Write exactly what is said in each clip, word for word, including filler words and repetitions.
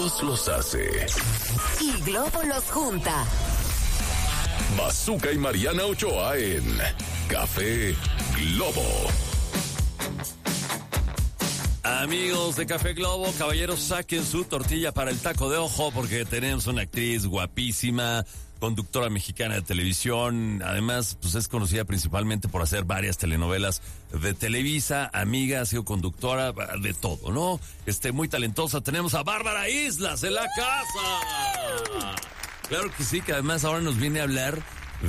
Dios los hace. Y Globo los junta. Bazooka y Mariana Ochoa en Café Globo. Amigos de Café Globo, caballeros, saquen su tortilla para el taco de ojo porque tenemos una actriz guapísima, conductora mexicana de televisión. Además, pues es conocida principalmente por hacer varias telenovelas de Televisa. Amiga, ha sido conductora de todo, ¿no? Este, muy talentosa. Tenemos a Bárbara Islas en la casa. Claro que sí, que además ahora nos viene a hablar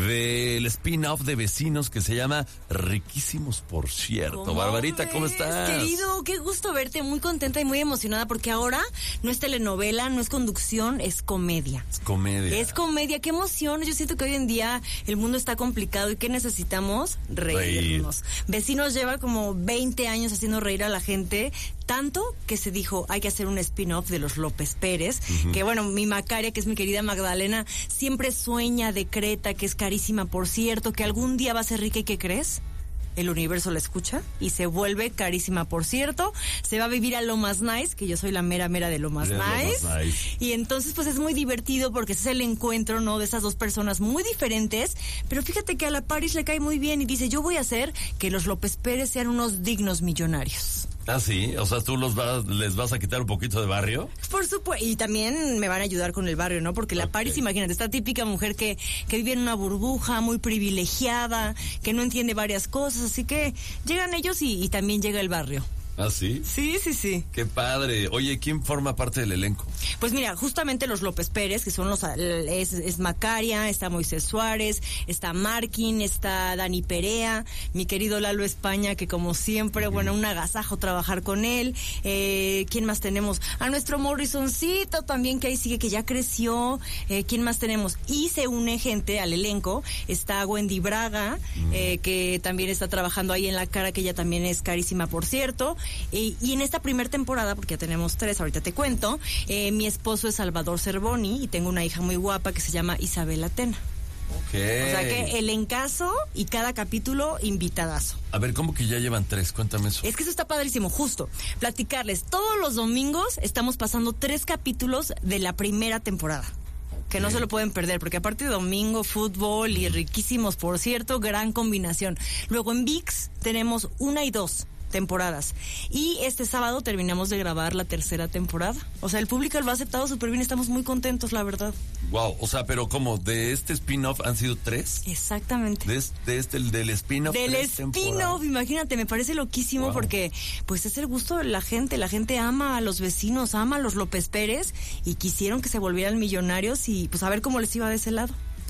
del spin-off de Vecinos que se llama Riquísimos por Cierto. ¿Cómo Barbarita, ves, ¿cómo estás? Querido, qué gusto verte, muy contenta y muy emocionada porque ahora no es telenovela, no es conducción, es comedia. Es comedia. Es comedia, qué emoción. Yo siento que hoy en día el mundo está complicado y ¿qué necesitamos? Reírnos. Reír. Vecinos lleva como veinte años haciendo reír a la gente, tanto que se dijo, hay que hacer un spin-off de los López Pérez, uh-huh. que bueno, mi Macaria, que es mi querida Magdalena, siempre sueña, decreta que es carísima, por cierto, que algún día va a ser rica y ¿qué crees? El universo la escucha y se vuelve carísima, por cierto. Se va a vivir a Lo Más Nice, que yo soy la mera mera de Lo Más, nice. Lo Más Nice. Y entonces pues es muy divertido porque es el encuentro, ¿no? De esas dos personas muy diferentes. Pero fíjate que a la Paris le cae muy bien y dice, yo voy a hacer que los López Pérez sean unos dignos millonarios. Ah, sí, o sea, tú los vas, les vas a quitar un poquito de barrio. Por supuesto, y también me van a ayudar con el barrio, ¿no? Porque la okay. Paris, imagínate, esta típica mujer que, que vive en una burbuja, muy privilegiada, que no entiende varias cosas, así que llegan ellos y, y también llega el barrio. ¿Ah, sí? Sí, sí, sí. Qué padre. Oye, ¿quién forma parte del elenco? Pues mira, justamente los López Pérez, que son los, es, es Macaria, está Moisés Suárez, está Markin, está Dani Perea, mi querido Lalo España, que como siempre, uh-huh. bueno, un agasajo trabajar con él. Eh, ¿quién más tenemos? A nuestro Morrisoncito también, que ahí sigue, que ya creció. Eh, ¿quién más tenemos? Y se une gente al elenco. Está Wendy Braga, uh-huh. eh, que también está trabajando ahí en La Cara, que ella también es carísima, por cierto. Eh, y en esta primera temporada, porque ya tenemos tres, ahorita te cuento, eh, mi esposo es Salvador Cervoni y tengo una hija muy guapa que se llama Isabel Atena. Okay. O sea que el encaso y cada capítulo invitadazo. A ver, ¿cómo que ya llevan tres? Cuéntame eso. Es que eso está padrísimo, justo. Platicarles, todos los domingos estamos pasando tres capítulos de la primera temporada. Que no se lo pueden perder, porque aparte de domingo, fútbol y riquísimos, por cierto, gran combinación. Luego en V I X tenemos una y dos temporadas. Y este sábado terminamos de grabar la tercera temporada. O sea, el público lo ha aceptado súper bien, estamos muy contentos, la verdad. Wow, o sea, pero ¿cómo? ¿De este spin-off han sido tres? Exactamente. ¿De, de este, del spin-off? Del spin-off, imagínate, me parece loquísimo wow. porque pues es el gusto de la gente, la gente ama a los Vecinos, ama a los López Pérez y quisieron que se volvieran millonarios y pues a ver cómo les iba de ese lado.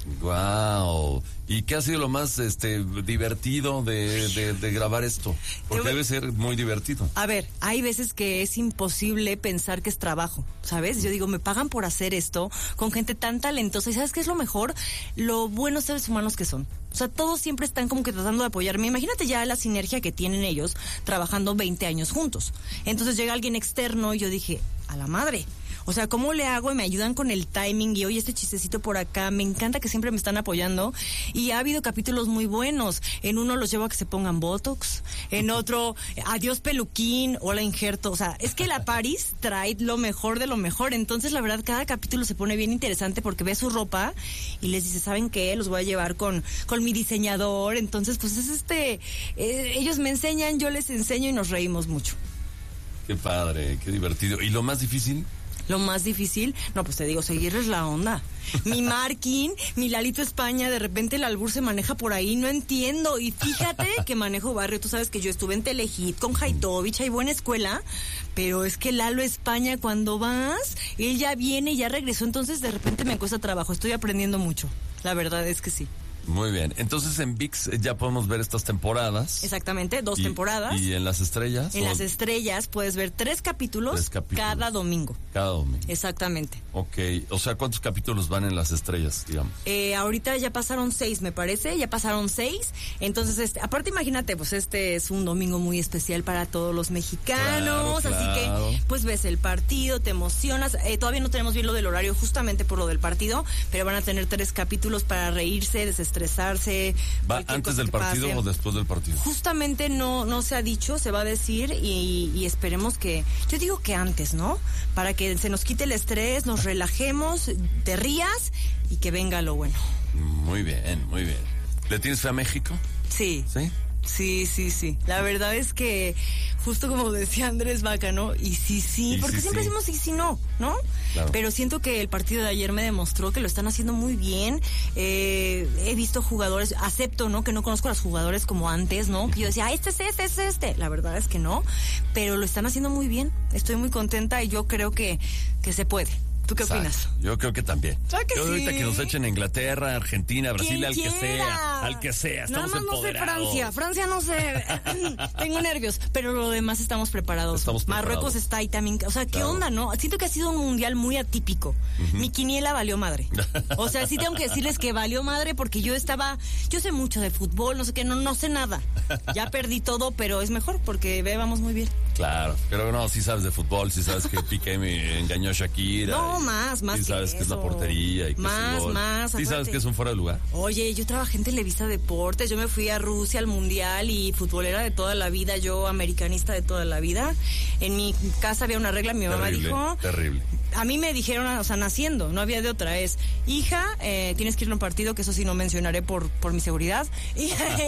Wow. ¿Y qué ha sido lo más este divertido de, de, de grabar esto? Porque debe ser muy divertido. A ver, hay veces que es imposible pensar que es trabajo, ¿sabes? Yo digo, me pagan por hacer esto con gente tan talentosa. ¿Y sabes qué es lo mejor? Lo buenos seres humanos que son. O sea, todos siempre están como que tratando de apoyarme. Imagínate ya la sinergia que tienen ellos trabajando veinte años juntos. Entonces llega alguien externo y yo dije, a la madre. O sea, ¿cómo le hago? Y me ayudan con el timing y oye, este chistecito por acá. Me encanta que siempre me están apoyando. Y ha habido capítulos muy buenos. En uno los llevo a que se pongan Botox. En otro, adiós peluquín, hola injerto. O sea, es que la Paris trae lo mejor de lo mejor. Entonces, la verdad, cada capítulo se pone bien interesante porque ve su ropa y les dice, ¿saben qué? Los voy a llevar con, con mi diseñador. Entonces, pues es este... Eh, ellos me enseñan, yo les enseño y nos reímos mucho. Qué padre, qué divertido. ¿Y lo más difícil? Lo más difícil, no, pues te digo, seguirles la onda. Mi Markin, mi Lalito España, de repente el albur se maneja por ahí, no entiendo. Y fíjate que manejo barrio, tú sabes que yo estuve en Telehit con Haitovich, hay buena escuela, pero es que Lalo España, cuando vas, él ya viene y ya regresó, entonces de repente me cuesta trabajo, estoy aprendiendo mucho, la verdad es que sí. Muy bien, entonces en V I X ya podemos ver estas temporadas. Exactamente, dos y, temporadas. ¿Y en Las Estrellas? En o... Las Estrellas puedes ver tres capítulos, tres capítulos cada domingo. Cada domingo. Exactamente. Ok, o sea, ¿cuántos capítulos van en Las Estrellas, digamos? Eh, ahorita ya pasaron seis, me parece, ya pasaron seis. Entonces, este, aparte imagínate, pues este es un domingo muy especial para todos los mexicanos, claro, claro. Así que pues ves el partido, te emocionas. Eh, todavía no tenemos bien lo del horario justamente por lo del partido, pero van a tener tres capítulos para reírse, desestresarse estresarse. ¿Va antes del partido pase. o después del partido? Justamente no, no se ha dicho, se va a decir y, y esperemos que, yo digo que antes, ¿no? Para que se nos quite el estrés, nos relajemos, te rías y que venga lo bueno. Muy bien, muy bien. ¿Le tienes fe a México? Sí. ¿Sí? Sí, sí, sí. La verdad es que, justo como decía Andrés Vaca, ¿no? Y sí, sí, Y porque sí, siempre sí. decimos y sí, no, ¿no? Claro. Pero siento que el partido de ayer me demostró que lo están haciendo muy bien. Eh, he visto jugadores, acepto, ¿no? Que no conozco a los jugadores como antes, ¿no? Que yo decía, ah, este es este, este es este. La verdad es que no, pero lo están haciendo muy bien. Estoy muy contenta y yo creo que, que se puede. ¿Tú qué Exacto. opinas? Yo creo que también. Claro que Yo ahorita sí. que nos echen a Inglaterra, Argentina, Brasil, Quien al que quiera. sea, al que sea, Nada estamos más no sé empoderados. Francia, Francia no sé, tengo nervios, pero lo demás estamos preparados. Estamos preparados. Marruecos está ahí también, o sea, ¿qué Claro. onda, no? Siento que ha sido un mundial muy atípico. Mi quiniela valió madre. O sea, sí tengo que decirles que valió madre porque yo estaba, yo sé mucho de fútbol, no sé qué, no, no sé nada. Ya perdí todo, pero es mejor porque ve, vamos muy bien. Claro, pero no, sí sabes de fútbol, sí sabes que Piqué me engañó a Shakira. No, y- más, más Sí que sabes que es la eso. portería y que Más, es el gol. más, Sí sabes acuérdate. que es un fuera de lugar. Oye, yo trabajé en Televisa Deportes, yo me fui a Rusia al Mundial y futbolera de toda la vida, yo americanista de toda la vida. En mi casa había una regla, mi mamá Terrible, dijo... terrible. A mí me dijeron, o sea, naciendo, no había de otra, es, hija, eh, tienes que ir a un partido, que eso sí no mencionaré por, por mi seguridad, y,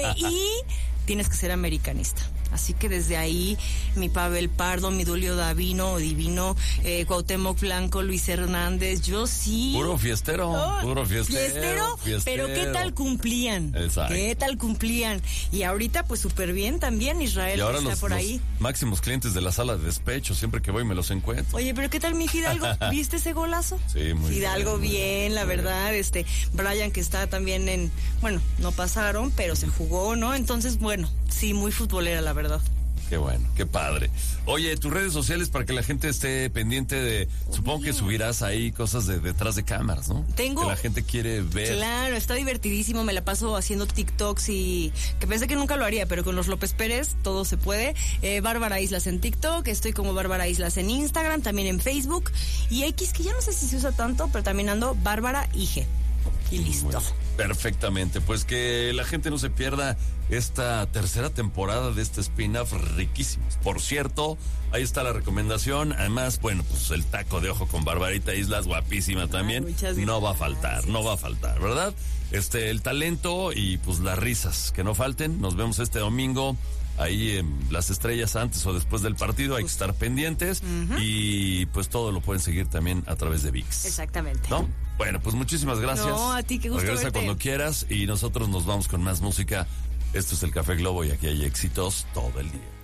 y tienes que ser americanista. Así que desde ahí, mi Pavel Pardo, mi Dulio Davino, Divino, eh, Cuauhtémoc Blanco, Luis Hernández, yo sí... Puro fiestero, Oh, puro fiestero, fiestero, fiestero. pero ¿qué tal cumplían? Exacto. ¿Qué tal cumplían? Y ahorita, pues súper bien también, Israel Y ahora está los, por los ahí. máximos clientes de la sala de despecho, siempre que voy me los encuentro. Oye, pero ¿qué tal mi Fidalgo? ¿Viste ese golazo? Sí, muy Fidalgo bien, muy bien, bien, la muy verdad. Este, Brian que está también en, bueno, no pasaron, pero se jugó, ¿no? Entonces, bueno, sí, muy futbolera, la verdad. Qué bueno, qué padre. Oye, tus redes sociales para que la gente esté pendiente de, supongo que subirás ahí cosas de detrás de cámaras, ¿no? Tengo- Que la gente quiere ver. Claro, está divertidísimo, me la paso haciendo TikToks y que pensé que nunca lo haría, pero con los López Pérez todo se puede. Eh, Bárbara Islas en TikTok, estoy como Bárbara Islas en Instagram, también en Facebook y X, que ya no sé si se usa tanto, pero también ando Bárbara I G. Y listo. Bueno, perfectamente, pues que la gente no se pierda esta tercera temporada de este spin-off riquísimos. Por cierto, ahí está la recomendación. Además, bueno, pues el taco de ojo con Barbarita Islas, guapísima también. Ay, muchas no va a faltar, gracias. no va a faltar, ¿verdad? Este, el talento y pues las risas, que no falten. Nos vemos este domingo. Ahí en Las Estrellas antes o después del partido hay que estar pendientes y pues todo lo pueden seguir también a través de V I X. Exactamente. ¿No? Bueno, pues muchísimas gracias. No, a ti, qué gusto Regresa verte. cuando quieras y nosotros nos vamos con más música. Esto es el Café Globo y aquí hay éxitos todo el día.